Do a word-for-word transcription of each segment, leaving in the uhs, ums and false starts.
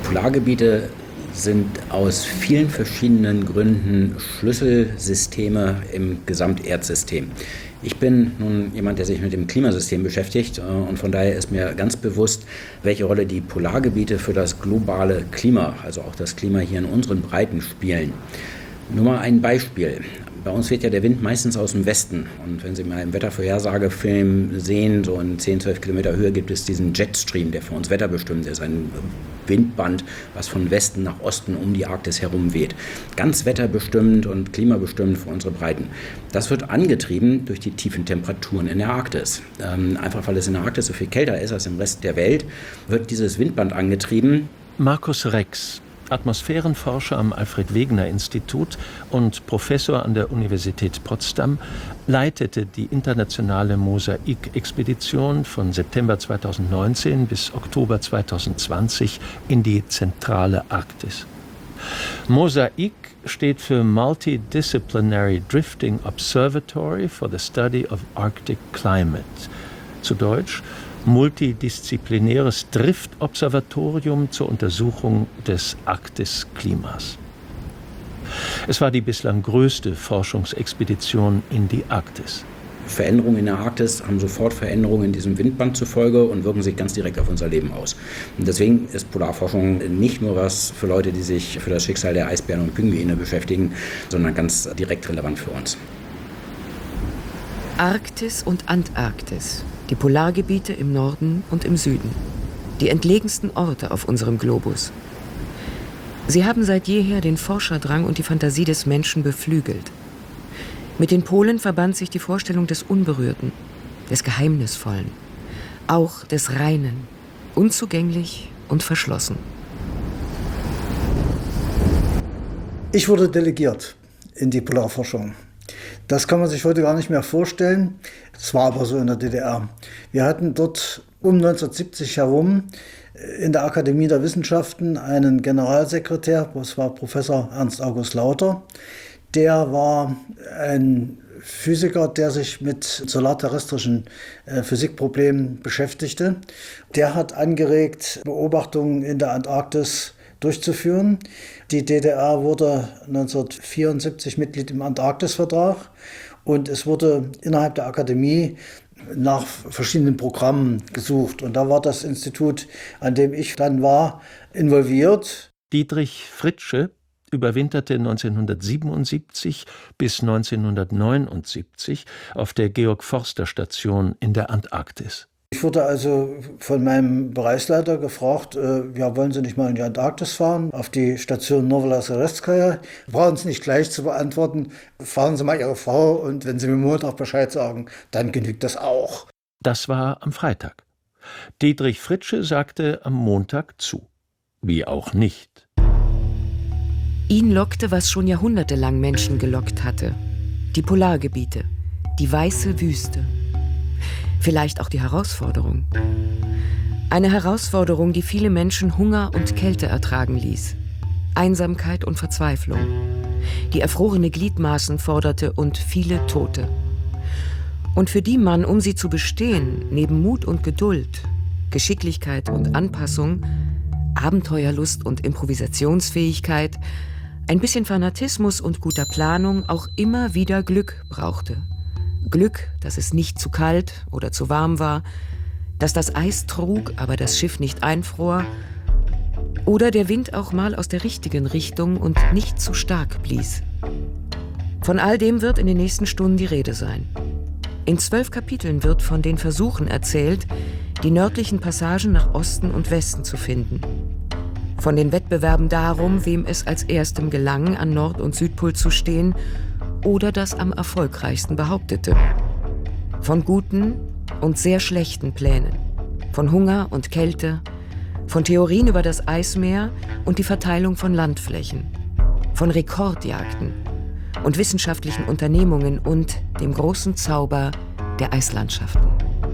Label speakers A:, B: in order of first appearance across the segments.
A: Polargebiete sind aus vielen verschiedenen Gründen Schlüsselsysteme im Gesamterdsystem. Ich bin nun jemand, der sich mit dem Klimasystem beschäftigt und von daher ist mir ganz bewusst, welche Rolle die Polargebiete für das globale Klima, also auch das Klima hier in unseren Breiten spielen. Nur mal ein Beispiel. Bei uns weht ja der Wind meistens aus dem Westen. Und wenn Sie mal im Wettervorhersagefilm sehen, so in zehn, zwölf Kilometer Höhe gibt es diesen Jetstream, der für uns wetterbestimmt ist. Ein Windband, was von Westen nach Osten um die Arktis herum weht. Ganz wetterbestimmt und klimabestimmt für unsere Breiten. Das wird angetrieben durch die tiefen Temperaturen in der Arktis. Ähm, einfach weil es in der Arktis so viel kälter ist als im Rest der Welt, wird dieses Windband angetrieben.
B: Markus Rex, Atmosphärenforscher am Alfred-Wegener-Institut und Professor an der Universität Potsdam, leitete die internationale Mosaik-Expedition von September zweitausendneunzehn bis Oktober zweitausendzwanzig in die zentrale Arktis. Mosaik steht für Multidisciplinary Drifting Observatory for the Study of Arctic Climate. Zu Deutsch multidisziplinäres Driftobservatorium zur Untersuchung des Arktisklimas. Es war die bislang größte Forschungsexpedition in die Arktis.
A: Veränderungen in der Arktis haben sofort Veränderungen in diesem Windband zur Folge und wirken sich ganz direkt auf unser Leben aus. Und deswegen ist Polarforschung nicht nur was für Leute, die sich für das Schicksal der Eisbären und Pinguine beschäftigen, sondern ganz direkt relevant für uns.
C: Arktis und Antarktis. Die Polargebiete im Norden und im Süden. Die entlegensten Orte auf unserem Globus. Sie haben seit jeher den Forscherdrang und die Fantasie des Menschen beflügelt. Mit den Polen verband sich die Vorstellung des Unberührten, des Geheimnisvollen, auch des Reinen, unzugänglich und verschlossen.
D: Ich wurde delegiert in die Polarforschung. Das kann man sich heute gar nicht mehr vorstellen. Es war aber so in der D D R. Wir hatten dort um neunzehnhundertsiebzig herum in der Akademie der Wissenschaften einen Generalsekretär, das war Professor Ernst August Lauter. Der war ein Physiker, der sich mit solarterrestrischen äh, Physikproblemen beschäftigte. Der hat angeregt, Beobachtungen in der Antarktis durchzuführen. Die D D R wurde neunzehnhundertvierundsiebzig Mitglied im Antarktisvertrag und es wurde innerhalb der Akademie nach verschiedenen Programmen gesucht. Und da war das Institut, an dem ich dann war, involviert.
B: Dietrich Fritsche überwinterte neunzehnhundertsiebenundsiebzig bis neunzehnhundertneunundsiebzig auf der Georg-Forster-Station in der Antarktis.
D: Ich wurde also von meinem Bereichsleiter gefragt, äh, ja, wollen Sie nicht mal in die Antarktis fahren, auf die Station Novaya Serestskaya? Brauchen Sie nicht gleich zu beantworten, fahren Sie mal Ihre Frau und wenn Sie mir Montag Bescheid sagen, dann genügt das auch.
B: Das war am Freitag. Dietrich Fritsche sagte am Montag zu. Wie auch nicht.
C: Ihn lockte, was schon jahrhundertelang Menschen gelockt hatte. Die Polargebiete, die weiße Wüste. Vielleicht auch die Herausforderung. Eine Herausforderung, die viele Menschen Hunger und Kälte ertragen ließ. Einsamkeit und Verzweiflung. Die erfrorene Gliedmaßen forderte und viele Tote. Und für die man, um sie zu bestehen, neben Mut und Geduld, Geschicklichkeit und Anpassung, Abenteuerlust und Improvisationsfähigkeit, ein bisschen Fanatismus und guter Planung auch immer wieder Glück brauchte. Glück, dass es nicht zu kalt oder zu warm war, dass das Eis trug, aber das Schiff nicht einfror, oder der Wind auch mal aus der richtigen Richtung und nicht zu stark blies. Von all dem wird in den nächsten Stunden die Rede sein. In zwölf Kapiteln wird von den Versuchen erzählt, die nördlichen Passagen nach Osten und Westen zu finden. Von den Wettbewerben darum, wem es als erstem gelang, an Nord- und Südpol zu stehen oder das am erfolgreichsten behauptete. Von guten und sehr schlechten Plänen, von Hunger und Kälte, von Theorien über das Eismeer und die Verteilung von Landflächen, von Rekordjagden und wissenschaftlichen Unternehmungen und dem großen Zauber der Eislandschaften.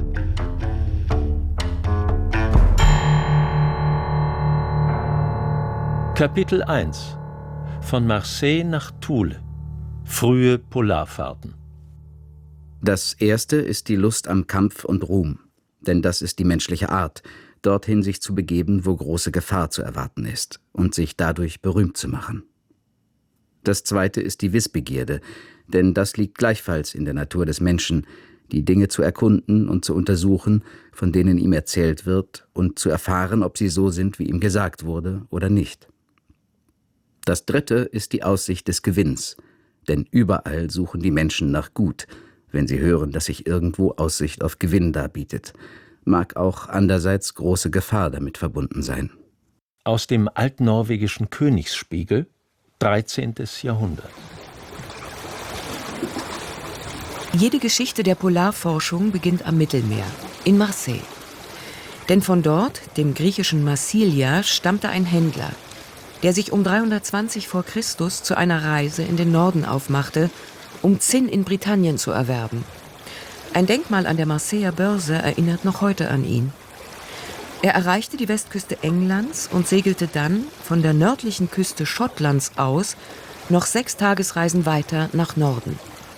B: Kapitel eins. Von Marseille nach Thule. Frühe Polarfahrten.
E: Das erste ist die Lust am Kampf und Ruhm. Denn das ist die menschliche Art. dorthin sich zu begeben, wo große Gefahr zu erwarten ist, und sich dadurch berühmt zu machen. Das zweite ist die Wissbegierde, denn das liegt gleichfalls in der Natur des Menschen, die Dinge zu erkunden und zu untersuchen, von denen ihm erzählt wird, und zu erfahren, ob sie so sind, wie ihm gesagt wurde oder nicht. Das dritte ist die Aussicht des Gewinns, denn überall suchen die Menschen nach Gut, wenn sie hören, dass sich irgendwo Aussicht auf Gewinn darbietet, mag auch andererseits große Gefahr damit verbunden sein.
B: Aus dem altnorwegischen Königsspiegel, dreizehntes Jahrhundert.
C: Jede Geschichte der Polarforschung beginnt am Mittelmeer, in Marseille. Denn von dort, dem griechischen Massilia, stammte ein Händler, der sich um dreihundertzwanzig vor Christus zu einer Reise in den Norden aufmachte, um Zinn in Britannien zu erwerben. Ein Denkmal an der Marseiller Börse erinnert noch heute an ihn. Er erreichte die Westküste Englands und segelte dann von der nördlichen Küste Schottlands aus noch sechs Tagesreisen weiter nach Norden.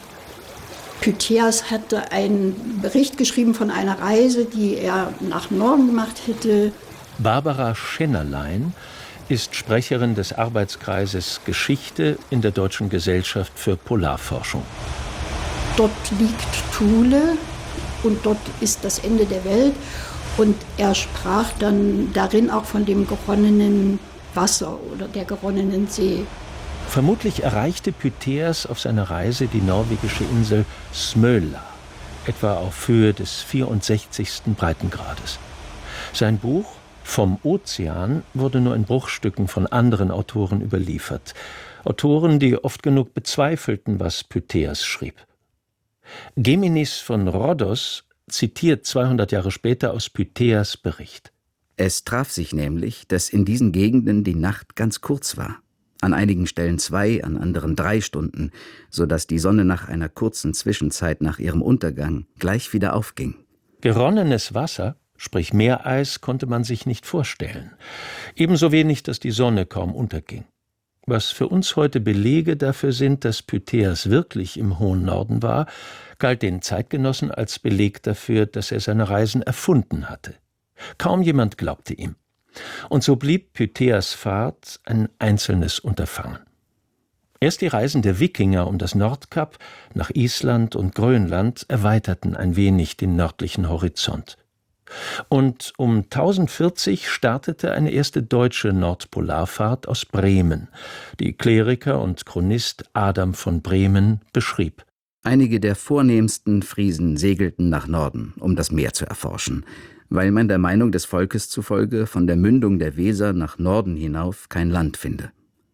F: Pytheas hatte einen Bericht geschrieben von einer Reise, die er nach Norden gemacht hätte.
B: Barbara Schennerlein ist Sprecherin des Arbeitskreises Geschichte in der Deutschen Gesellschaft für Polarforschung.
F: Dort liegt Thule und dort ist das Ende der Welt. Und er sprach dann darin auch von dem geronnenen Wasser oder der geronnenen See.
B: Vermutlich erreichte Pytheas auf seiner Reise die norwegische Insel Smøla, etwa auf Höhe des vierundsechzigsten Breitengrades. Sein Buch Vom Ozean wurde nur in Bruchstücken von anderen Autoren überliefert. Autoren, die oft genug bezweifelten, was Pytheas schrieb. Gemenis von Rhodos zitiert zweihundert Jahre später aus Pytheas' Bericht.
E: Es traf sich nämlich, dass in diesen Gegenden die Nacht ganz kurz war. An einigen Stellen zwei, an anderen drei Stunden, so dass die Sonne nach einer kurzen Zwischenzeit nach ihrem Untergang gleich wieder aufging.
B: Geronnenes Wasser, sprich Meereis, konnte man sich nicht vorstellen. Ebenso wenig, dass die Sonne kaum unterging. Was für uns heute Belege dafür sind, dass Pytheas wirklich im hohen Norden war, galt den Zeitgenossen als Beleg dafür, dass er seine Reisen erfunden hatte. Kaum jemand glaubte ihm. Und so blieb Pytheas' Fahrt ein einzelnes Unterfangen. Erst die Reisen der Wikinger um das Nordkap nach Island und Grönland erweiterten ein wenig den nördlichen Horizont. Und um tausendvierzig startete eine erste deutsche Nordpolarfahrt aus Bremen, die Kleriker und Chronist Adam von Bremen beschrieb.
E: Einige der vornehmsten Friesen segelten nach Norden, um das Meer zu erforschen, weil man der Meinung des Volkes zufolge von der Mündung der Weser nach Norden hinauf kein Land finde.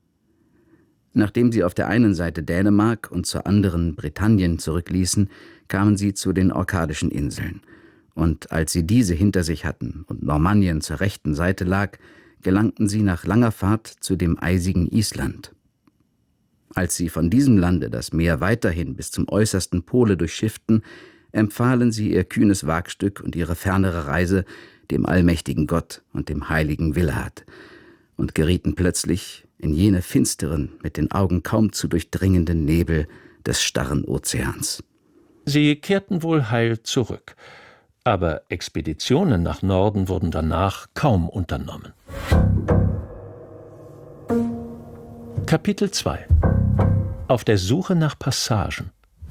E: Nachdem sie auf der einen Seite Dänemark und zur anderen Britannien zurückließen, kamen sie zu den Orkadischen Inseln. Und als sie diese hinter sich hatten und Normandien zur rechten Seite lag, gelangten sie nach langer Fahrt zu dem eisigen Island. Als sie von diesem Lande das Meer weiterhin bis zum äußersten Pole durchschifften, empfahlen sie ihr kühnes Wagstück und ihre fernere Reise dem allmächtigen Gott und dem heiligen Willehad und gerieten plötzlich in jene finsteren, mit den Augen kaum zu durchdringenden Nebel des starren Ozeans.
B: Sie kehrten wohl heil zurück. Aber Expeditionen nach Norden wurden danach kaum unternommen. Kapitel zwei. Auf der Suche nach Passagen.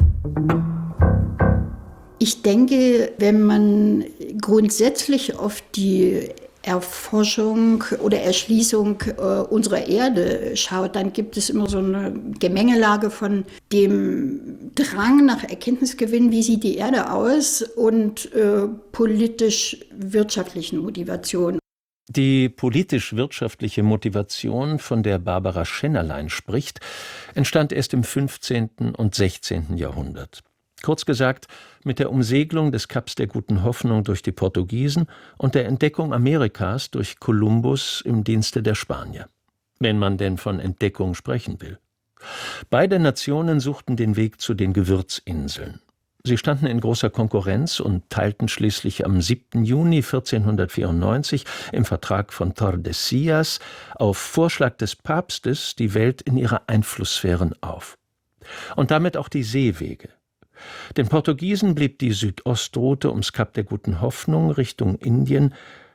F: Ich denke, wenn man grundsätzlich auf die Erforschung oder Erschließung äh, unserer Erde schaut, dann gibt es immer so eine Gemengelage von dem Drang nach Erkenntnisgewinn, wie sieht die Erde aus, und äh, politisch-wirtschaftlichen Motivationen.
B: Die politisch-wirtschaftliche Motivation, von der Barbara Schennerlein spricht, entstand erst im fünfzehnten und sechzehnten Jahrhundert. Kurz gesagt, mit der Umsegelung des Kaps der Guten Hoffnung durch die Portugiesen und der Entdeckung Amerikas durch Kolumbus im Dienste der Spanier. Wenn man denn von Entdeckung sprechen will. Beide Nationen suchten den Weg zu den Gewürzinseln. Sie standen in großer Konkurrenz und teilten schließlich am siebten Juni vierzehnhundertvierundneunzig im Vertrag von Tordesillas auf Vorschlag des Papstes die Welt in ihre Einflusssphären auf. Und damit auch die Seewege. Den Portugiesen blieb die Südostroute ums Kap der Guten Hoffnung Richtung Indien,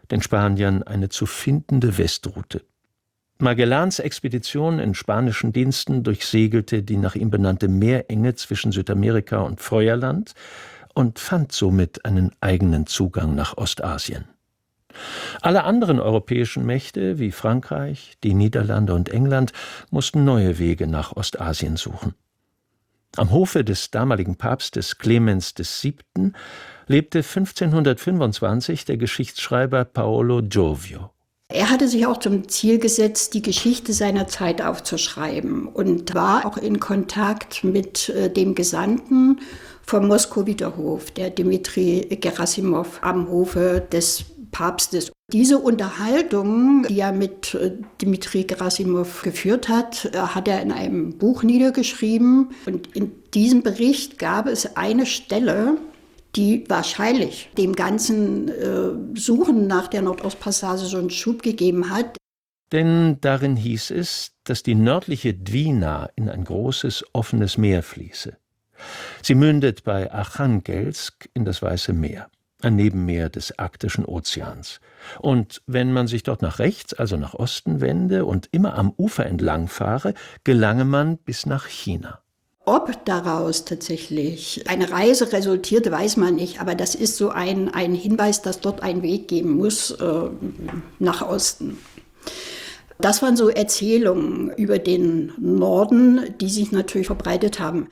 B: den Spaniern eine zu findende Westroute. Magellans Expedition in spanischen Diensten durchsegelte die nach ihm benannte Meerenge zwischen Südamerika und Feuerland und fand somit einen eigenen Zugang nach Ostasien. Alle anderen europäischen Mächte wie Frankreich, die Niederlande und England mussten neue Wege nach Ostasien suchen. Am Hofe des damaligen Papstes Clemens der Siebte lebte fünfzehnhundertfünfundzwanzig der Geschichtsschreiber Paolo Giovio.
F: Er hatte sich auch zum Ziel gesetzt, die Geschichte seiner Zeit aufzuschreiben und war auch in Kontakt mit äh, dem Gesandten vom Moskowiter Hof, der Dmitri Gerasimov, am Hofe des Papstes. Diese Unterhaltung, die er mit äh, Dmitri Gerasimov geführt hat, äh, hat er in einem Buch niedergeschrieben. Und in diesem Bericht gab es eine Stelle, die wahrscheinlich dem ganzen äh, Suchen nach der Nordostpassage so einen Schub gegeben hat.
B: Denn darin hieß es, dass die nördliche Dwina in ein großes, offenes Meer fließe. Sie mündet bei Archangelsk in das Weiße Meer, ein Nebenmeer des Arktischen Ozeans. Und wenn man sich dort nach rechts, also nach Osten wende und immer am Ufer entlang fahre, gelange man bis nach China.
F: Ob daraus tatsächlich eine Reise resultierte, weiß man nicht. Aber das ist so ein, ein Hinweis, dass dort ein Weg geben muss äh, nach Osten. Das waren so Erzählungen über den Norden, die sich natürlich verbreitet haben.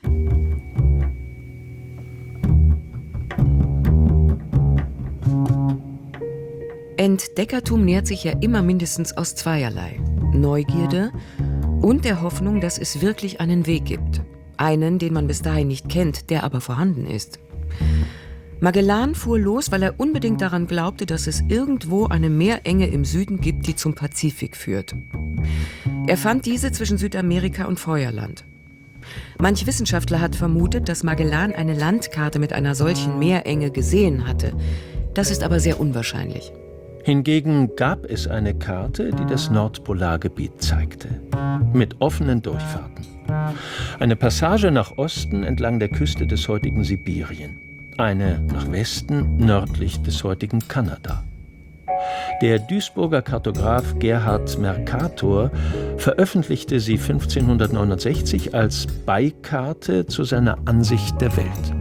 C: Entdeckertum nährt sich ja immer mindestens aus zweierlei: Neugierde und der Hoffnung, dass es wirklich einen Weg gibt. Einen, den man bis dahin nicht kennt, der aber vorhanden ist. Magellan fuhr los, weil er unbedingt daran glaubte, dass es irgendwo eine Meerenge im Süden gibt, die zum Pazifik führt. Er fand diese zwischen Südamerika und Feuerland. Manch Wissenschaftler hat vermutet, dass Magellan eine Landkarte mit einer solchen Meerenge gesehen hatte. Das ist aber sehr unwahrscheinlich.
B: Hingegen gab es eine Karte, die das Nordpolargebiet zeigte, mit offenen Durchfahrten. Eine Passage nach Osten entlang der Küste des heutigen Sibirien, eine nach Westen nördlich des heutigen Kanada. Der Duisburger Kartograf Gerhard Mercator veröffentlichte sie fünfzehnhundertneunundsechzig als Beikarte zu seiner Ansicht der Welt.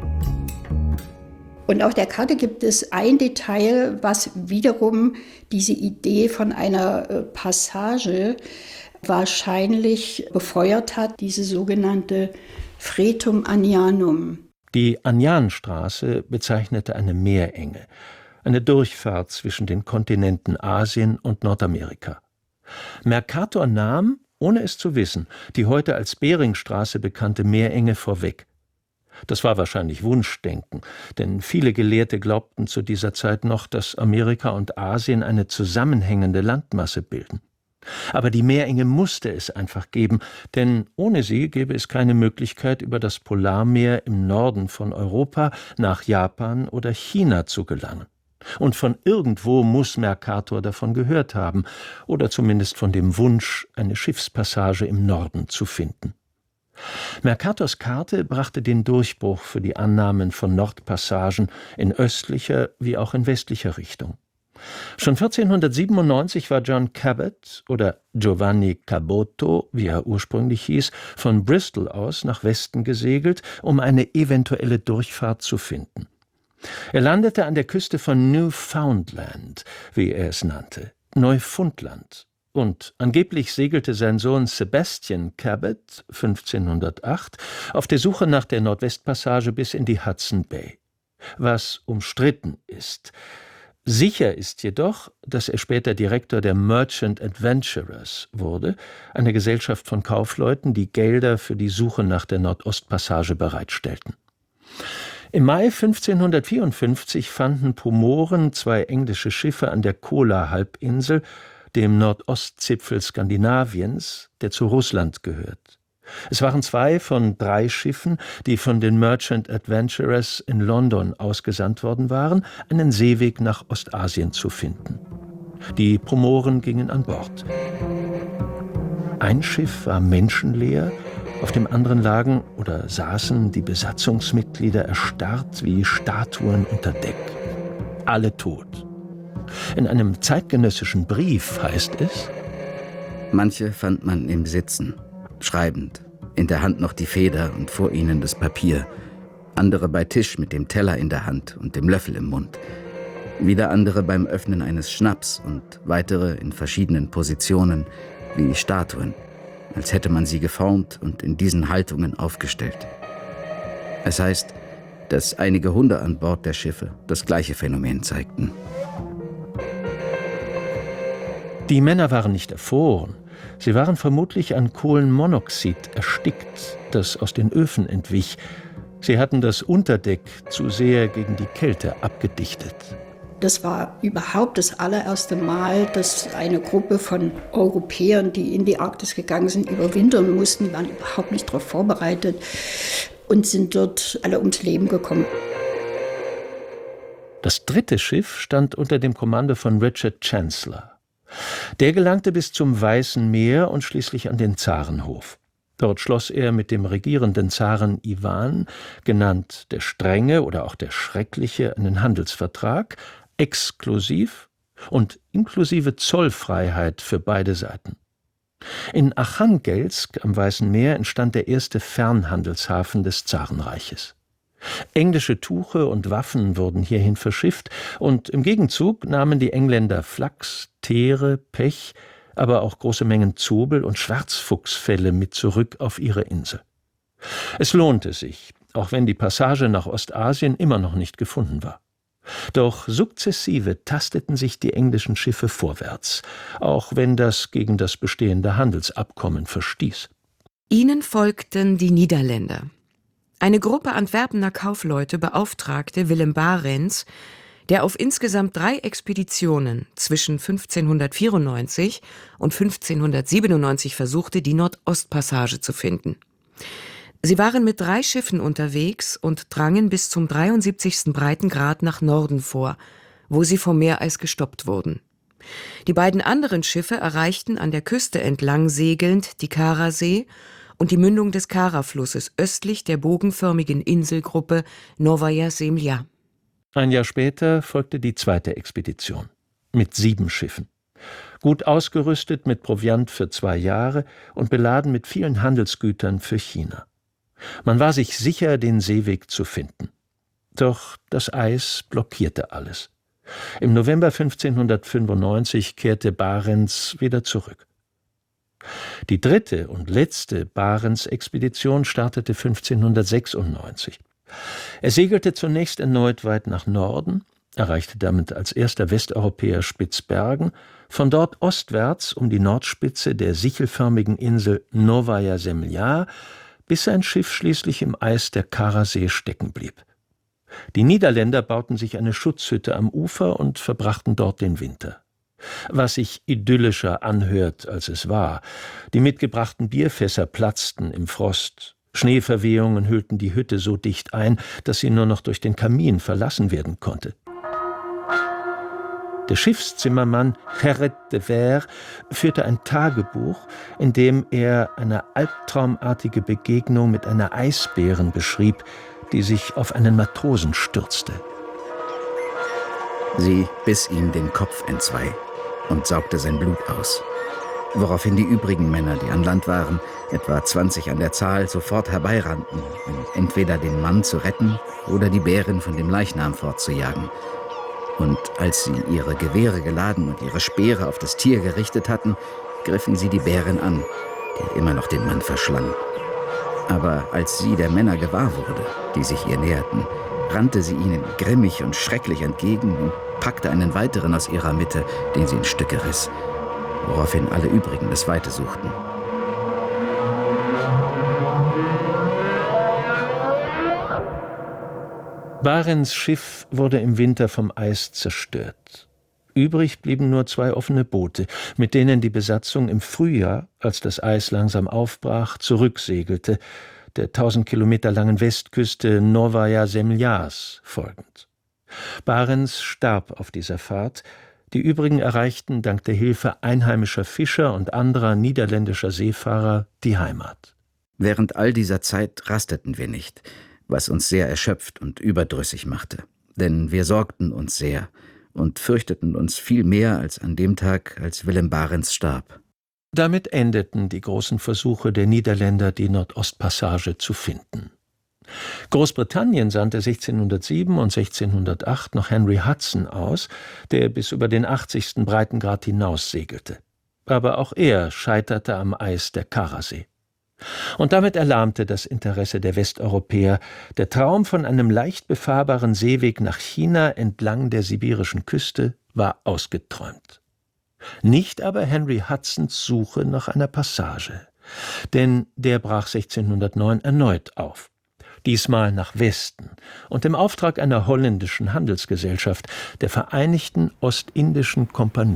F: Und auf der Karte gibt es ein Detail, was wiederum diese Idee von einer Passage wahrscheinlich befeuert hat, diese sogenannte Fretum Anianum.
B: Die Anianstraße bezeichnete eine Meerenge, eine Durchfahrt zwischen den Kontinenten Asien und Nordamerika. Mercator nahm, ohne es zu wissen, die heute als Beringstraße bekannte Meerenge vorweg. Das war wahrscheinlich Wunschdenken, denn viele Gelehrte glaubten zu dieser Zeit noch, dass Amerika und Asien eine zusammenhängende Landmasse bilden. Aber die Meerenge musste es einfach geben, denn ohne sie gäbe es keine Möglichkeit, über das Polarmeer im Norden von Europa nach Japan oder China zu gelangen. Und von irgendwo muss Mercator davon gehört haben, oder zumindest von dem Wunsch, eine Schiffspassage im Norden zu finden. Mercators Karte brachte den Durchbruch für die Annahmen von Nordpassagen in östlicher wie auch in westlicher Richtung. Schon vierzehnhundertsiebenundneunzig war John Cabot oder Giovanni Caboto, wie er ursprünglich hieß, von Bristol aus nach Westen gesegelt, um eine eventuelle Durchfahrt zu finden. Er landete an der Küste von Newfoundland, wie er es nannte, Neufundland. Und angeblich segelte sein Sohn Sebastian Cabot fünfzehnhundertacht auf der Suche nach der Nordwestpassage bis in die Hudson Bay. Was umstritten ist. Sicher ist jedoch, dass er später Direktor der Merchant Adventurers wurde, eine Gesellschaft von Kaufleuten, die Gelder für die Suche nach der Nordostpassage bereitstellten. Im Mai fünfzehnhundertvierundfünfzig fanden Pomoren zwei englische Schiffe an der Kola-Halbinsel, dem Nordostzipfel Skandinaviens, der zu Russland gehört. Es waren zwei von drei Schiffen, die von den Merchant Adventurers in London ausgesandt worden waren, einen Seeweg nach Ostasien zu finden. Die Pomoren gingen an Bord. Ein Schiff war menschenleer, auf dem anderen lagen oder saßen die Besatzungsmitglieder erstarrt wie Statuen unter Deck. Alle tot. In einem zeitgenössischen Brief heißt es:
E: Manche fand man im Sitzen, schreibend, in der Hand noch die Feder und vor ihnen das Papier. Andere bei Tisch mit dem Teller in der Hand und dem Löffel im Mund. Wieder andere beim Öffnen eines Schnaps und weitere in verschiedenen Positionen, wie Statuen, als hätte man sie geformt und in diesen Haltungen aufgestellt. Es heißt, dass einige Hunde an Bord der Schiffe das gleiche Phänomen zeigten.
B: Die Männer waren nicht erfroren. Sie waren vermutlich an Kohlenmonoxid erstickt, das aus den Öfen entwich. Sie hatten das Unterdeck zu sehr gegen die Kälte abgedichtet.
F: Das war überhaupt das allererste Mal, dass eine Gruppe von Europäern, die in die Arktis gegangen sind, überwintern mussten, waren überhaupt nicht darauf vorbereitet und sind dort alle ums Leben gekommen.
B: Das dritte Schiff stand unter dem Kommando von Richard Chancellor. Der gelangte bis zum Weißen Meer und schließlich an den Zarenhof. Dort schloss er mit dem regierenden Zaren Iwan, genannt der Strenge oder auch der Schreckliche, einen Handelsvertrag, exklusiv und inklusive Zollfreiheit für beide Seiten. In Archangelsk am Weißen Meer entstand der erste Fernhandelshafen des Zarenreiches. Englische Tuche und Waffen wurden hierhin verschifft und im Gegenzug nahmen die Engländer Flachs, Teere, Pech, aber auch große Mengen Zobel und Schwarzfuchsfelle mit zurück auf ihre Insel. Es lohnte sich, auch wenn die Passage nach Ostasien immer noch nicht gefunden war. Doch sukzessive tasteten sich die englischen Schiffe vorwärts, auch wenn das gegen das bestehende Handelsabkommen verstieß.
C: Ihnen folgten die Niederländer. Eine Gruppe Antwerpener Kaufleute beauftragte Willem Barents, der auf insgesamt drei Expeditionen zwischen fünfzehnhundertvierundneunzig und fünfzehnhundertsiebenundneunzig versuchte, die Nordostpassage zu finden. Sie waren mit drei Schiffen unterwegs und drangen bis zum dreiundsiebzigsten Breitengrad nach Norden vor, wo sie vom Meereis gestoppt wurden. Die beiden anderen Schiffe erreichten an der Küste entlang segelnd die Karasee und die Mündung des Kara-Flusses östlich der bogenförmigen Inselgruppe Novaya Zemlja.
B: Ein Jahr später folgte die zweite Expedition mit sieben Schiffen. Gut ausgerüstet mit Proviant für zwei Jahre und beladen mit vielen Handelsgütern für China. Man war sich sicher, den Seeweg zu finden. Doch das Eis blockierte alles. Im November fünfzehnhundertfünfundneunzig kehrte Barents wieder zurück. Die dritte und letzte Barents-Expedition startete fünfzehnhundertsechsundneunzig. Er segelte zunächst erneut weit nach Norden, erreichte damit als erster Westeuropäer Spitzbergen, von dort ostwärts um die Nordspitze der sichelförmigen Insel Novaya Zemlja, bis sein Schiff schließlich im Eis der Karasee stecken blieb. Die Niederländer bauten sich eine Schutzhütte am Ufer und verbrachten dort den Winter. Was sich idyllischer anhört, als es war. Die mitgebrachten Bierfässer platzten im Frost. Schneeverwehungen hüllten die Hütte so dicht ein, dass sie nur noch durch den Kamin verlassen werden konnte. Der Schiffszimmermann Gerrit de Ver führte ein Tagebuch, in dem er eine albtraumartige Begegnung mit einer Eisbären beschrieb, die sich auf einen Matrosen stürzte.
E: Sie biss ihm den Kopf entzwei und saugte sein Blut aus, woraufhin die übrigen Männer, die an Land waren, etwa zwanzig an der Zahl, sofort herbeirannten, um entweder den Mann zu retten oder die Bärin von dem Leichnam fortzujagen. Und als sie ihre Gewehre geladen und ihre Speere auf das Tier gerichtet hatten, griffen sie die Bärin an, die immer noch den Mann verschlang. Aber als sie der Männer gewahr wurde, die sich ihr näherten, rannte sie ihnen grimmig und schrecklich entgegen und packte einen weiteren aus ihrer Mitte, den sie in Stücke riss, woraufhin alle übrigen das Weite suchten.
B: Barents Schiff wurde im Winter vom Eis zerstört. Übrig blieben nur zwei offene Boote, mit denen die Besatzung im Frühjahr, als das Eis langsam aufbrach, zurücksegelte, der tausend Kilometer langen Westküste Novaya Zemljas folgend. Barents starb auf dieser Fahrt, die übrigen erreichten dank der Hilfe einheimischer Fischer und anderer niederländischer Seefahrer die Heimat.
E: Während all dieser Zeit rasteten wir nicht, was uns sehr erschöpft und überdrüssig machte. Denn wir sorgten uns sehr und fürchteten uns viel mehr als an dem Tag, als Willem Barents starb.
B: Damit endeten die großen Versuche der Niederländer, die Nordostpassage zu finden. Großbritannien sandte sechzehnhundertsieben und sechzehnhundertacht noch Henry Hudson aus, der bis über den achtzigsten Breitengrad hinaus segelte. Aber auch er scheiterte am Eis der Karasee. Und damit erlahmte das Interesse der Westeuropäer. Der Traum von einem leicht befahrbaren Seeweg nach China entlang der sibirischen Küste war ausgeträumt. Nicht aber Henry Hudsons Suche nach einer Passage, denn der brach sechzehnhundertneun erneut auf. Diesmal nach Westen und im Auftrag einer holländischen Handelsgesellschaft, der Vereinigten Ostindischen Kompanie.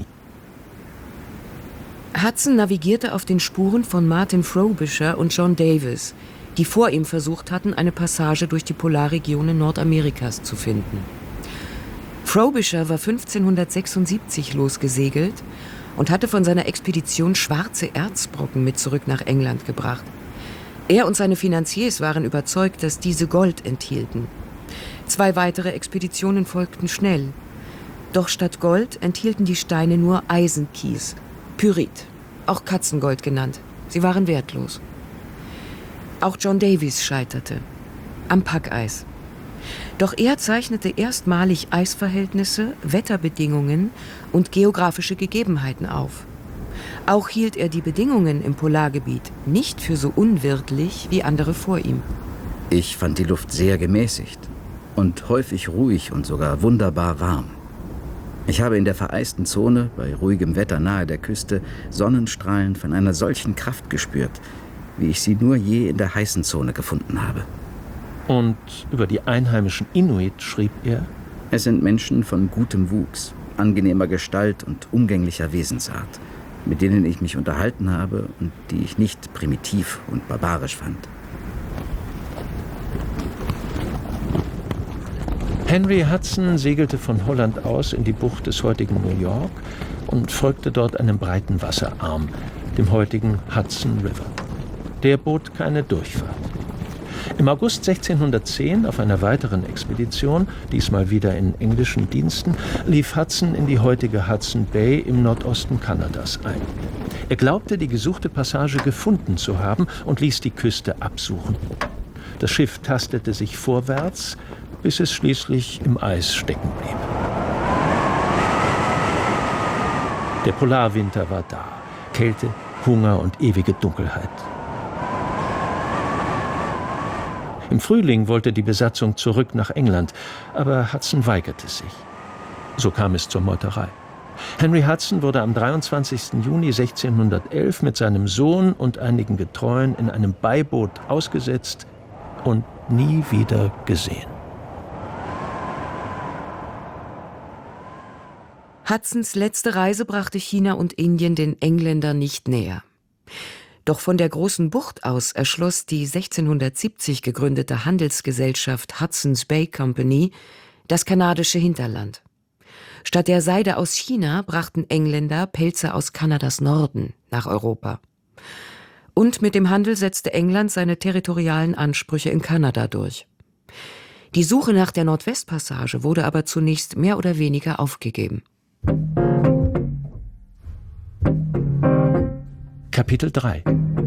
C: Hudson navigierte auf den Spuren von Martin Frobisher und John Davis, die vor ihm versucht hatten, eine Passage durch die Polarregionen Nordamerikas zu finden. Frobisher war fünfzehnhundertsechsundsiebzig losgesegelt und hatte von seiner Expedition schwarze Erzbrocken mit zurück nach England gebracht. Er und seine Finanziers waren überzeugt, dass diese Gold enthielten. Zwei weitere Expeditionen folgten schnell. Doch statt Gold enthielten die Steine nur Eisenkies, Pyrit, auch Katzengold genannt. Sie waren wertlos. Auch John Davis scheiterte. Am Packeis. Doch er zeichnete erstmalig Eisverhältnisse, Wetterbedingungen und geografische Gegebenheiten auf. Auch hielt er die Bedingungen im Polargebiet nicht für so unwirtlich wie andere vor ihm.
E: Ich fand die Luft sehr gemäßigt und häufig ruhig und sogar wunderbar warm. Ich habe in der vereisten Zone, bei ruhigem Wetter nahe der Küste, Sonnenstrahlen von einer solchen Kraft gespürt, wie ich sie nur je in der heißen Zone gefunden habe.
B: Und über die einheimischen Inuit schrieb er:
E: Es sind Menschen von gutem Wuchs, angenehmer Gestalt und umgänglicher Wesensart, mit denen ich mich unterhalten habe und die ich nicht primitiv und barbarisch fand.
B: Henry Hudson segelte von Holland aus in die Bucht des heutigen New York und folgte dort einem breiten Wasserarm, dem heutigen Hudson River. Der bot keine Durchfahrt. Im August sechzehnhundertzehn, auf einer weiteren Expedition, diesmal wieder in englischen Diensten, lief Hudson in die heutige Hudson Bay im Nordosten Kanadas ein. Er glaubte, die gesuchte Passage gefunden zu haben und ließ die Küste absuchen. Das Schiff tastete sich vorwärts, bis es schließlich im Eis stecken blieb. Der Polarwinter war da. Kälte, Hunger und ewige Dunkelheit. Im Frühling wollte die Besatzung zurück nach England, aber Hudson weigerte sich. So kam es zur Meuterei. Henry Hudson wurde am dreiundzwanzigsten Juni sechzehnhundertelf mit seinem Sohn und einigen Getreuen in einem Beiboot ausgesetzt und nie wieder gesehen.
C: Hudsons letzte Reise brachte China und Indien den Engländern nicht näher. Doch von der Großen Bucht aus erschloss die sechzehnhundertsiebzig gegründete Handelsgesellschaft Hudson's Bay Company das kanadische Hinterland. Statt der Seide aus China brachten Engländer Pelze aus Kanadas Norden nach Europa. Und mit dem Handel setzte England seine territorialen Ansprüche in Kanada durch. Die Suche nach der Nordwestpassage wurde aber zunächst mehr oder weniger aufgegeben.
B: Kapitel drei.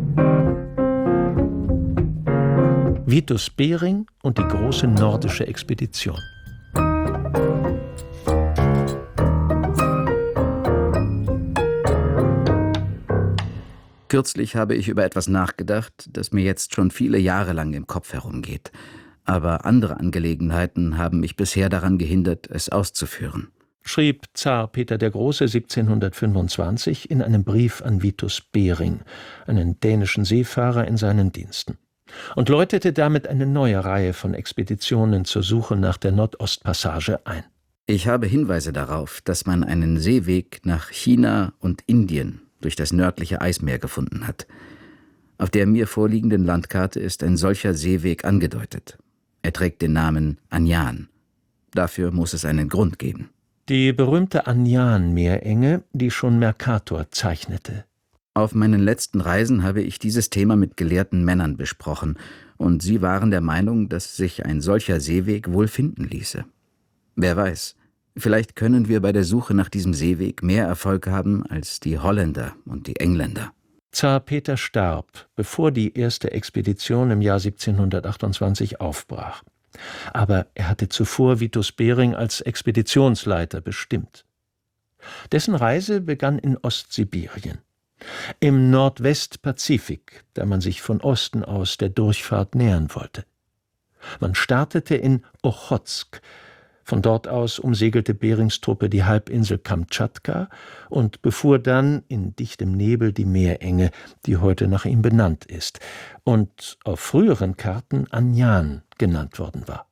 B: Vitus Bering und die große nordische Expedition.
E: Kürzlich habe ich über etwas nachgedacht, das mir jetzt schon viele Jahre lang im Kopf herumgeht. Aber andere Angelegenheiten haben mich bisher daran gehindert, es auszuführen.
B: Schrieb Zar Peter der Große siebzehnhundertfünfundzwanzig in einem Brief an Vitus Bering, einen dänischen Seefahrer in seinen Diensten, und läutete damit eine neue Reihe von Expeditionen zur Suche nach der Nordostpassage ein.
E: Ich habe Hinweise darauf, dass man einen Seeweg nach China und Indien durch das nördliche Eismeer gefunden hat. Auf der mir vorliegenden Landkarte ist ein solcher Seeweg angedeutet. Er trägt den Namen Anjan. Dafür muss es einen Grund geben.
B: Die berühmte Anjan-Meerenge, die schon Mercator zeichnete.
E: Auf meinen letzten Reisen habe ich dieses Thema mit gelehrten Männern besprochen, und sie waren der Meinung, dass sich ein solcher Seeweg wohl finden ließe. Wer weiß, Vielleicht können wir bei der Suche nach diesem Seeweg mehr Erfolg haben als die Holländer und die Engländer.
B: Zar Peter starb, bevor die erste Expedition im Jahr siebzehnhundertachtundzwanzig aufbrach. Aber er hatte zuvor Vitus Bering als Expeditionsleiter bestimmt. Dessen Reise begann in Ostsibirien, im Nordwestpazifik, da man sich von Osten aus der Durchfahrt nähern wollte. Man startete in Ochotsk. Von dort aus umsegelte Berings Truppe die Halbinsel Kamtschatka und befuhr dann in dichtem Nebel die Meerenge, die heute nach ihm benannt ist und auf früheren Karten Anjan genannt worden war.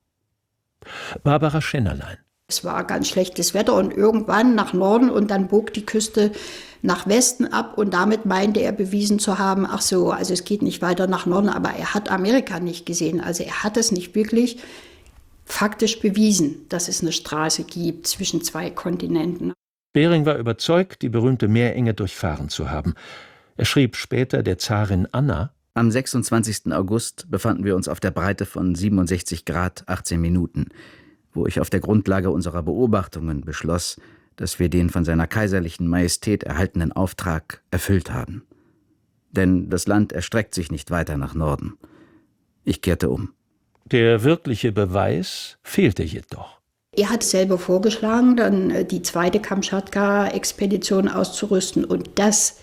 B: Barbara Schennerlein.
F: Es war ganz schlechtes Wetter und irgendwann nach Norden und dann bog die Küste nach Westen ab und damit meinte er bewiesen zu haben, ach so, also es geht nicht weiter nach Norden, aber er hat Amerika nicht gesehen, also er hat es nicht wirklich faktisch bewiesen, dass es eine Straße gibt zwischen zwei Kontinenten.
B: Bering war überzeugt, die berühmte Meerenge durchfahren zu haben. Er schrieb später der Zarin Anna:
E: Am sechsundzwanzigsten August befanden wir uns auf der Breite von siebenundsechzig Grad achtzehn Minuten, wo ich auf der Grundlage unserer Beobachtungen beschloss, dass wir den von seiner kaiserlichen Majestät erhaltenen Auftrag erfüllt haben. Denn das Land erstreckt sich nicht weiter nach Norden. Ich kehrte um.
B: Der wirkliche Beweis fehlte jedoch.
F: Er hat selber vorgeschlagen, dann die zweite Kamtschatka-Expedition auszurüsten. Und das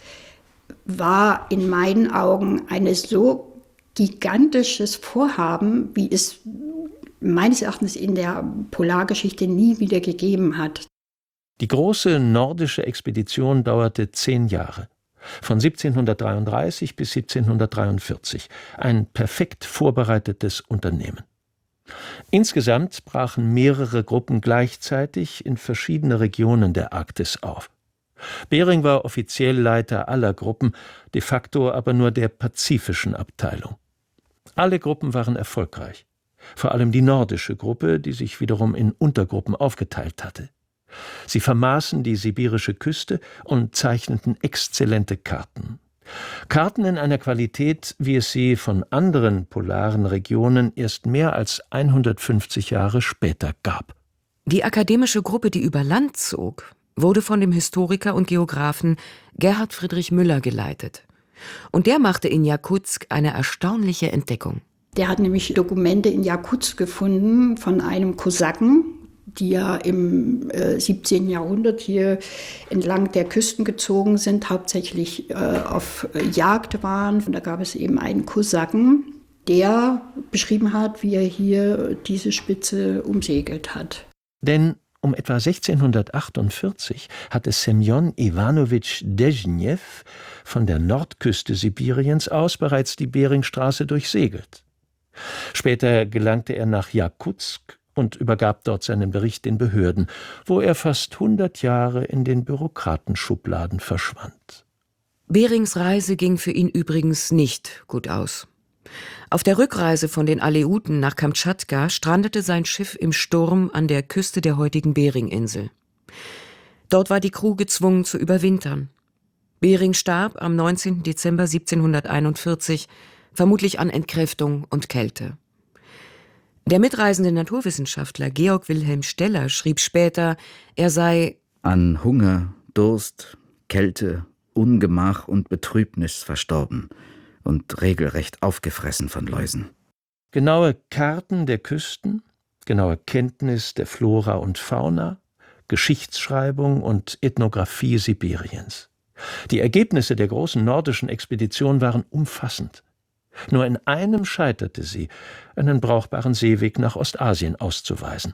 F: war in meinen Augen ein so gigantisches Vorhaben, wie es meines Erachtens in der Polargeschichte nie wieder gegeben hat.
B: Die große nordische Expedition dauerte zehn Jahre. Von siebzehnhundertdreiunddreißig bis siebzehnhundertdreiundvierzig, ein perfekt vorbereitetes Unternehmen. Insgesamt brachen mehrere Gruppen gleichzeitig in verschiedene Regionen der Arktis auf. Bering war offiziell Leiter aller Gruppen, de facto aber nur der pazifischen Abteilung. Alle Gruppen waren erfolgreich, vor allem die nordische Gruppe, die sich wiederum in Untergruppen aufgeteilt hatte. Sie vermaßen die sibirische Küste und zeichneten exzellente Karten. Karten in einer Qualität, wie es sie von anderen polaren Regionen erst mehr als hundertfünfzig Jahre später gab.
C: Die akademische Gruppe, die über Land zog, wurde von dem Historiker und Geographen Gerhard Friedrich Müller geleitet. Und der machte in Jakutsk eine erstaunliche Entdeckung.
F: Der hat nämlich Dokumente in Jakutsk gefunden von einem Kosaken, die ja im äh, siebzehnten Jahrhundert hier entlang der Küsten gezogen sind, hauptsächlich äh, auf äh, Jagd waren. Und da gab es eben einen Kosaken, der beschrieben hat, wie er hier diese Spitze umsegelt hat.
B: Denn um etwa sechzehnhundertachtundvierzig hatte Semjon Iwanowitsch Dezhnew von der Nordküste Sibiriens aus bereits die Beringstraße durchsegelt. Später gelangte er nach Jakutsk und übergab dort seinen Bericht den Behörden, wo er fast hundert Jahre in den Bürokratenschubladen verschwand.
C: Berings Reise ging für ihn übrigens nicht gut aus. Auf der Rückreise von den Aleuten nach Kamtschatka strandete sein Schiff im Sturm an der Küste der heutigen Beringinsel. Dort war die Crew gezwungen zu überwintern. Bering starb am neunzehnten Dezember siebzehnhunderteinundvierzig, vermutlich an Entkräftung und Kälte. Der mitreisende Naturwissenschaftler Georg Wilhelm Steller schrieb später, er sei
E: an Hunger, Durst, Kälte, Ungemach und Betrübnis verstorben und regelrecht aufgefressen von Läusen.
B: Genaue Karten der Küsten, genaue Kenntnis der Flora und Fauna, Geschichtsschreibung und Ethnographie Sibiriens. Die Ergebnisse der großen nordischen Expedition waren umfassend. Nur in einem scheiterte sie, einen brauchbaren Seeweg nach Ostasien auszuweisen.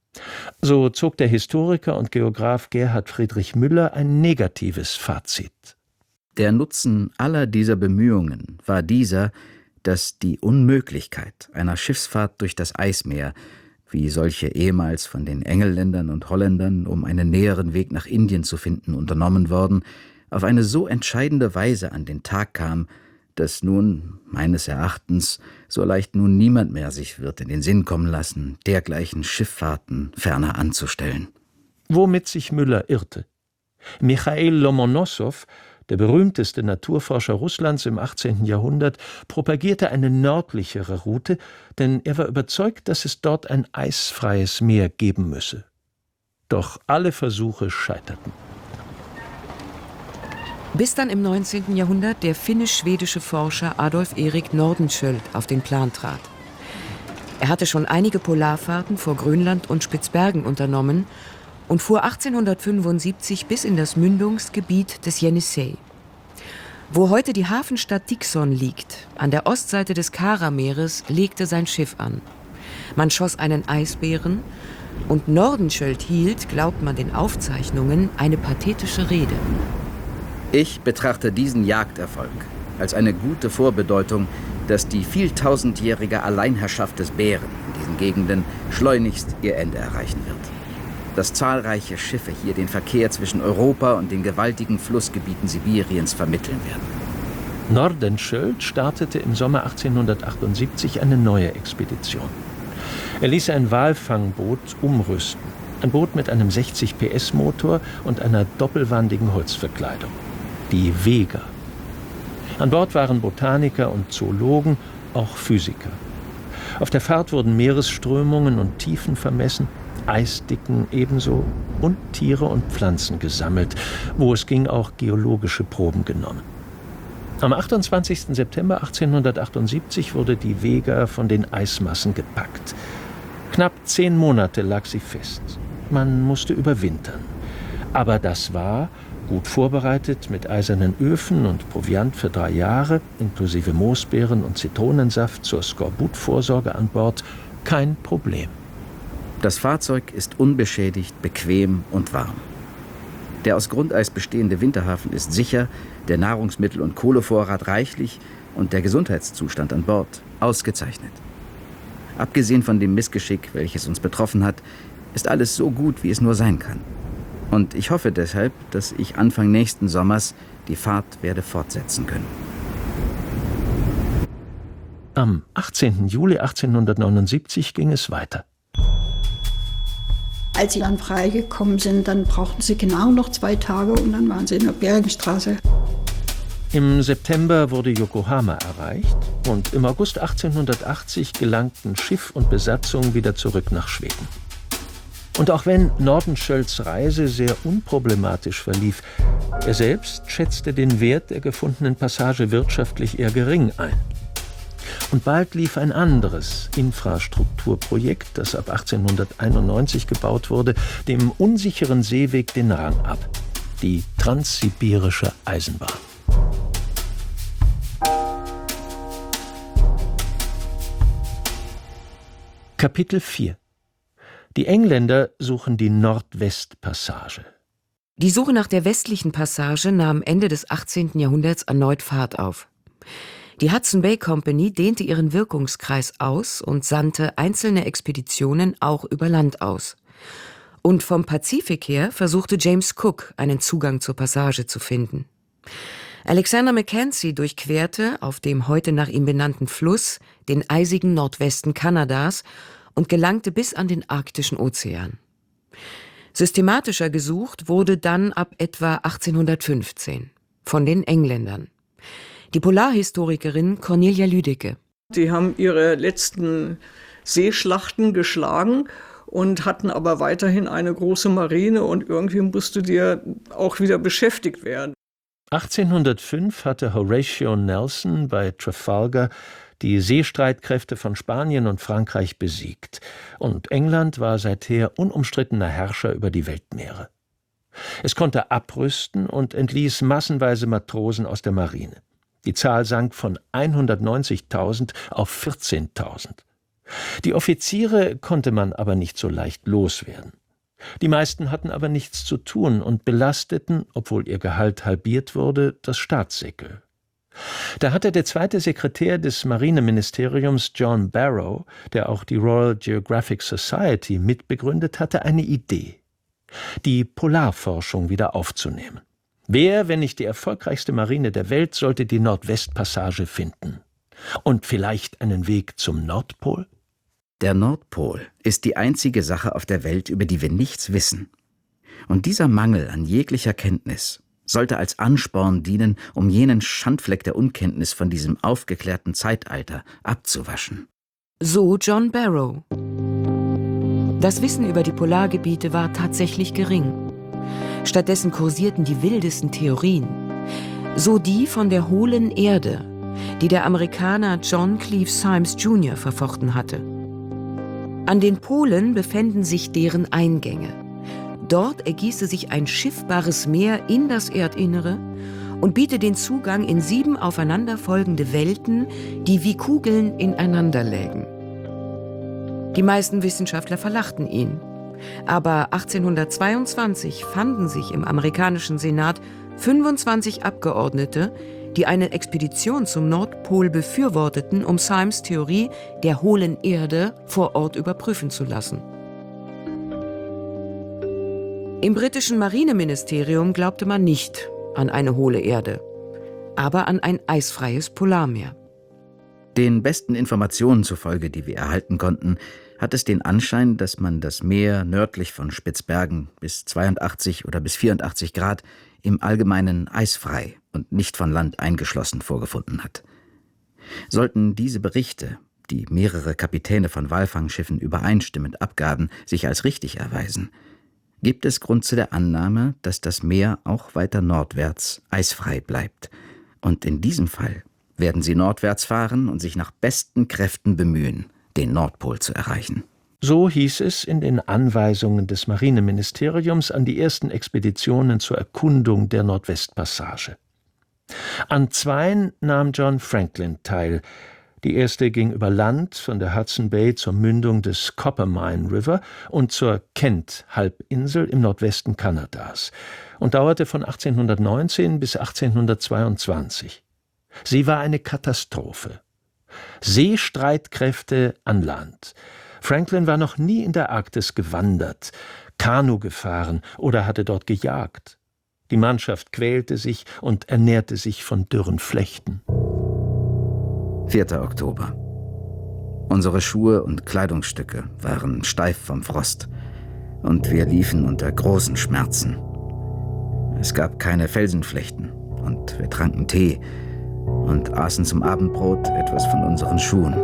B: So zog der Historiker und Geograph Gerhard Friedrich Müller ein negatives Fazit.
E: Der Nutzen aller dieser Bemühungen war dieser, dass die Unmöglichkeit einer Schiffsfahrt durch das Eismeer, wie solche ehemals von den Engelländern und Holländern, um einen näheren Weg nach Indien zu finden, unternommen worden, auf eine so entscheidende Weise an den Tag kam, dass nun, meines Erachtens, so leicht nun niemand mehr sich wird in den Sinn kommen lassen, dergleichen Schifffahrten ferner anzustellen.
B: Womit sich Müller irrte. Michail Lomonossow, der berühmteste Naturforscher Russlands im achtzehnten Jahrhundert, propagierte eine nördlichere Route, denn er war überzeugt, dass es dort ein eisfreies Meer geben müsse. Doch alle Versuche scheiterten.
C: Bis dann im neunzehnten Jahrhundert der finnisch-schwedische Forscher Adolf Erik Nordenskiöld auf den Plan trat. Er hatte schon einige Polarfahrten vor Grönland und Spitzbergen unternommen und fuhr achtzehnhundertfünfundsiebzig bis in das Mündungsgebiet des Jenisej. Wo heute die Hafenstadt Dikson liegt, an der Ostseite des Karameeres, legte sein Schiff an. Man schoss einen Eisbären und Nordenskiöld hielt, glaubt man den Aufzeichnungen, eine pathetische Rede.
E: Ich betrachte diesen Jagderfolg als eine gute Vorbedeutung, dass die vieltausendjährige Alleinherrschaft des Bären in diesen Gegenden schleunigst ihr Ende erreichen wird. Dass zahlreiche Schiffe hier den Verkehr zwischen Europa und den gewaltigen Flussgebieten Sibiriens vermitteln werden.
B: Nordenskiöld startete im Sommer achtzehnhundertachtundsiebzig eine neue Expedition. Er ließ ein Walfangboot umrüsten. Ein Boot mit einem sechzig P S Motor und einer doppelwandigen Holzverkleidung. Die Vega. An Bord waren Botaniker und Zoologen, auch Physiker. Auf der Fahrt wurden Meeresströmungen und Tiefen vermessen, Eisdicken ebenso und Tiere und Pflanzen gesammelt, wo es ging auch geologische Proben genommen. Am achtundzwanzigsten September achtzehnhundertachtundsiebzig wurde die Vega von den Eismassen gepackt. Knapp zehn Monate lag sie fest. Man musste überwintern. Aber das war, gut vorbereitet mit eisernen Öfen und Proviant für drei Jahre, inklusive Moosbeeren und Zitronensaft zur Skorbutvorsorge an Bord, kein Problem.
E: Das Fahrzeug ist unbeschädigt, bequem und warm. Der aus Grundeis bestehende Winterhafen ist sicher, der Nahrungsmittel- und Kohlevorrat reichlich und der Gesundheitszustand an Bord ausgezeichnet. Abgesehen von dem Missgeschick, welches uns betroffen hat, ist alles so gut, wie es nur sein kann. Und ich hoffe deshalb, dass ich Anfang nächsten Sommers die Fahrt werde fortsetzen können.
B: Am achtzehnten Juli achtzehnhundertneunundsiebzig ging es weiter.
F: Als sie dann freigekommen sind, dann brauchten sie genau noch zwei Tage und dann waren sie in der Beringsstraße.
B: Im September wurde Yokohama erreicht und im August achtzehnhundertachtzig gelangten Schiff und Besatzung wieder zurück nach Schweden. Und auch wenn Nordenskiölds Reise sehr unproblematisch verlief, er selbst schätzte den Wert der gefundenen Passage wirtschaftlich eher gering ein. Und bald lief ein anderes Infrastrukturprojekt, das ab achtzehnhunderteinundneunzig gebaut wurde, dem unsicheren Seeweg den Rang ab: die Transsibirische Eisenbahn. Kapitel vier. Die Engländer suchen die Nordwestpassage.
C: Die Suche nach der westlichen Passage nahm Ende des achtzehnten Jahrhunderts erneut Fahrt auf. Die Hudson Bay Company dehnte ihren Wirkungskreis aus und sandte einzelne Expeditionen auch über Land aus. Und vom Pazifik her versuchte James Cook, einen Zugang zur Passage zu finden. Alexander Mackenzie durchquerte auf dem heute nach ihm benannten Fluss den eisigen Nordwesten Kanadas und gelangte bis an den Arktischen Ozean. Systematischer gesucht wurde dann ab etwa achtzehnhundertfünfzehn von den Engländern. Die Polarhistorikerin Cornelia Lüdecke.
G: Die haben ihre letzten Seeschlachten geschlagen und hatten aber weiterhin eine große Marine und irgendwie musste die ja auch wieder beschäftigt werden.
B: achtzehnhundertfünf hatte Horatio Nelson bei Trafalgar die Seestreitkräfte von Spanien und Frankreich besiegt, und England war seither unumstrittener Herrscher über die Weltmeere. Es konnte abrüsten und entließ massenweise Matrosen aus der Marine. Die Zahl sank von hundertneunzigtausend auf vierzehntausend. Die Offiziere konnte man aber nicht so leicht loswerden. Die meisten hatten aber nichts zu tun und belasteten, obwohl ihr Gehalt halbiert wurde, das Staatssäckel. Da hatte der zweite Sekretär des Marineministeriums, John Barrow, der auch die Royal Geographic Society mitbegründet hatte, eine Idee: die Polarforschung wieder aufzunehmen. Wer, wenn nicht die erfolgreichste Marine der Welt, sollte die Nordwestpassage finden? Und vielleicht einen Weg zum Nordpol?
E: Der Nordpol ist die einzige Sache auf der Welt, über die wir nichts wissen. Und dieser Mangel an jeglicher Kenntnis sollte als Ansporn dienen, um jenen Schandfleck der Unkenntnis von diesem aufgeklärten Zeitalter abzuwaschen.
C: So John Barrow. Das Wissen über die Polargebiete war tatsächlich gering. Stattdessen kursierten die wildesten Theorien. So die von der hohlen Erde, die der Amerikaner John Cleave Symmes Junior verfochten hatte. An den Polen befänden sich deren Eingänge. Dort ergieße sich ein schiffbares Meer in das Erdinnere und biete den Zugang in sieben aufeinanderfolgende Welten, die wie Kugeln ineinander lägen. Die meisten Wissenschaftler verlachten ihn. Aber achtzehnhundertzweiundzwanzig fanden sich im amerikanischen Senat fünfundzwanzig Abgeordnete, die eine Expedition zum Nordpol befürworteten, um Symmes Theorie der hohlen Erde vor Ort überprüfen zu lassen. Im britischen Marineministerium glaubte man nicht an eine hohle Erde, aber an ein eisfreies Polarmeer.
E: Den besten Informationen zufolge, die wir erhalten konnten, hat es den Anschein, dass man das Meer nördlich von Spitzbergen bis zweiundachtzig oder bis vierundachtzig Grad im Allgemeinen eisfrei und nicht von Land eingeschlossen vorgefunden hat. Sollten diese Berichte, die mehrere Kapitäne von Walfangschiffen übereinstimmend abgaben, sich als richtig erweisen, gibt es Grund zu der Annahme, dass das Meer auch weiter nordwärts eisfrei bleibt. Und in diesem Fall werden sie nordwärts fahren und sich nach besten Kräften bemühen, den Nordpol zu erreichen.
B: So hieß es in den Anweisungen des Marineministeriums an die ersten Expeditionen zur Erkundung der Nordwestpassage. An zweien nahm John Franklin teil. Die erste ging über Land von der Hudson Bay zur Mündung des Coppermine River und zur Kent-Halbinsel im Nordwesten Kanadas und dauerte von achtzehnhundertneunzehn bis achtzehnhundertzweiundzwanzig. Sie war eine Katastrophe. Seestreitkräfte an Land. Franklin war noch nie in der Arktis gewandert, Kanu gefahren oder hatte dort gejagt. Die Mannschaft quälte sich und ernährte sich von dürren Flechten.
E: vierter Oktober. Unsere Schuhe und Kleidungsstücke waren steif vom Frost und wir liefen unter großen Schmerzen. Es gab keine Felsenflechten und wir tranken Tee und aßen zum Abendbrot etwas von unseren Schuhen.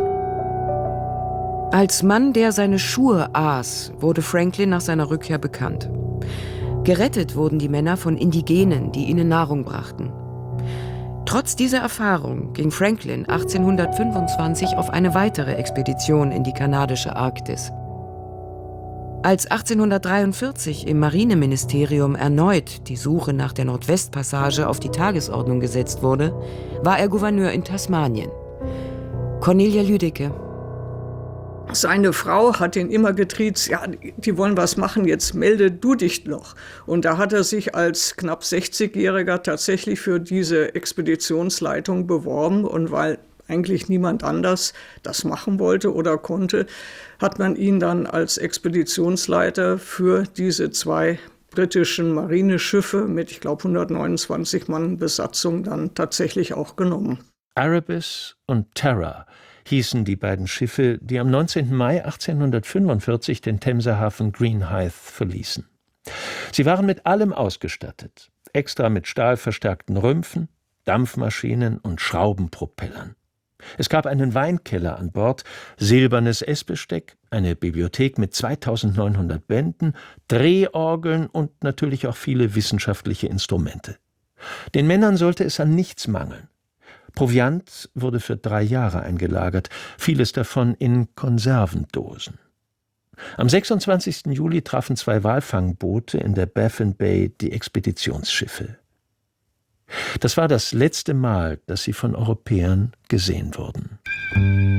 C: Als Mann, der seine Schuhe aß, wurde Franklin nach seiner Rückkehr bekannt. Gerettet wurden die Männer von Indigenen, die ihnen Nahrung brachten. Trotz dieser Erfahrung ging Franklin achtzehnhundertfünfundzwanzig auf eine weitere Expedition in die kanadische Arktis. Als achtzehnhundertdreiundvierzig im Marineministerium erneut die Suche nach der Nordwestpassage auf die Tagesordnung gesetzt wurde, war er Gouverneur in Tasmanien. Cornelia Lüdecke.
G: Seine Frau hat ihn immer getriezt, ja, die wollen was machen, jetzt melde du dich noch. Und da hat er sich als knapp sechzigjähriger tatsächlich für diese Expeditionsleitung beworben. Und weil eigentlich niemand anders das machen wollte oder konnte, hat man ihn dann als Expeditionsleiter für diese zwei britischen Marineschiffe mit, ich glaube, hundertneunundzwanzig Mann Besatzung dann tatsächlich auch genommen.
B: Erebus und Terror hießen die beiden Schiffe, die am neunzehnten Mai achtzehnhundertfünfundvierzig den Themsehafen Greenhithe verließen. Sie waren mit allem ausgestattet, extra mit stahlverstärkten Rümpfen, Dampfmaschinen und Schraubenpropellern. Es gab einen Weinkeller an Bord, silbernes Essbesteck, eine Bibliothek mit zweitausendneunhundert Bänden, Drehorgeln und natürlich auch viele wissenschaftliche Instrumente. Den Männern sollte es an nichts mangeln. Proviant wurde für drei Jahre eingelagert, vieles davon in Konservendosen. Am sechsundzwanzigsten Juli trafen zwei Walfangboote in der Baffin Bay die Expeditionsschiffe. Das war das letzte Mal, dass sie von Europäern gesehen wurden.